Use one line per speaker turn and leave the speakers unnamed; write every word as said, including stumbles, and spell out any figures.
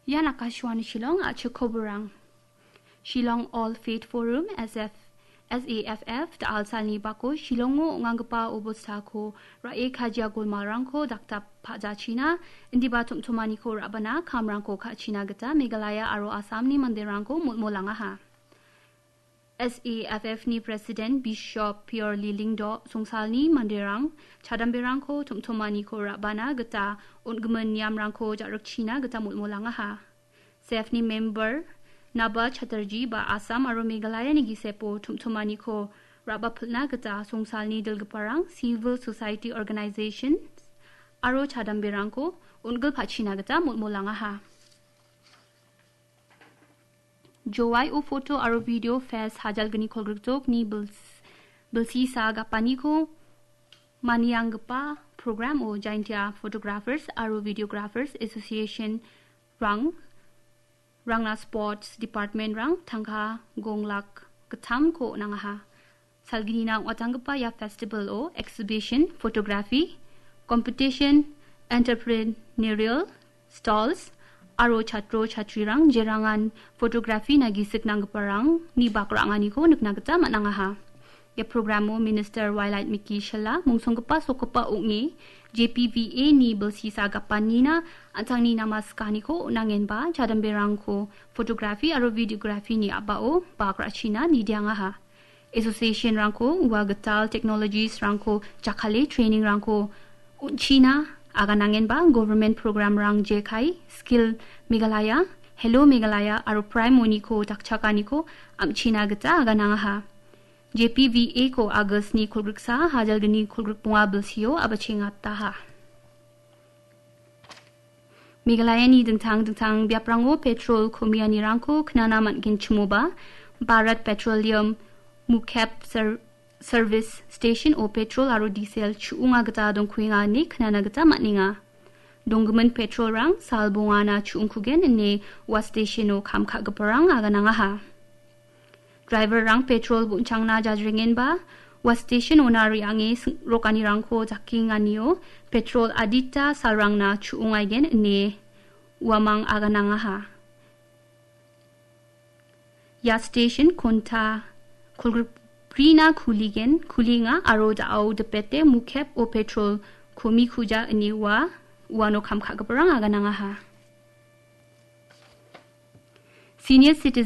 Yan Akashwani Shillong at Chokoburang. Shillong All Faith Forum S F S A F F the Alsani Bako Shillongo Ngangapa Obostako Rae Kajia Gulmaranko Dakta Pajachina Indiba Tumtumaniko Rabana Kamranko Kachina Gata Megalaya Aro Asamni Manderanko Mutmolangaha. S A F F ni President Bishop Pierre Lilingdo Sungsalni Manderang Chadamberangko Tumtumaniko Rabana Gata Ungman Yamranko Jarukchina Gata Mutmolangaha. S ni member Naba Chatterjee ba Assam aro Meghalaya ni gisepo tumtumani ko raba pulna gata sungsalni dilgaparang civil society organizations aro chadambirang ko unggal phachina gata mulmulanga ha. Jowai o photo aro video fes hajal gani kolgrtok ni bils bilsi sa gapani ko maniangpa program o Jaintia Photographers aro Videographers Association rang Rangna Sports Department rang tangha gonglak katam ko nangaha. Salgini na watangpa ya festival o exhibition, photography, competition, entrepreneurial stalls, aro chatro chatri rang jerangan photography na gisik nang parang ni bakrangani ko nagnagata manangaha. Ya programo Minister Wildlife Miki Shala mungsong pa sokopa ungi J P V A ni belsi sagapanina antang ni namaskani ko nangen ba chadamberang ko photography aro videography ni abao bakra China ni diangaha. Association rangko wagatal technologies rangko chakale training rangko China aga nangen ba government program rang jekai skill Meghalaya hello Meghalaya aro prime moniko takchakani ko am China gata aga nangaha. J P V A ko August ni kulgriksa hajal gani kulgrikpunga bilsio abachingat taha. Meghalaya ni dentang dentang biaprango petrol komiani rangko knana matgin chumuba Bharat Petroleum Mukep Ser Service Station o petrol aro diesel chuunga gata dong kuinga ni knana gata matninga. Donggumen petrol rang salbongana chuungkugen ne was station o kamka gaparang aga nangaha. Driver rang petrol bunchang na jajringen ba was station onari ange rokani rangko jaking anio petrol adita salrang na chuungai gen ne wamang aga nangaha. Ya station konta kulgrina kuligen kulinga aro dao depete mukep o petrol kumi kuja ni wa wano kamka gaparang aga nangaha. Senior citizen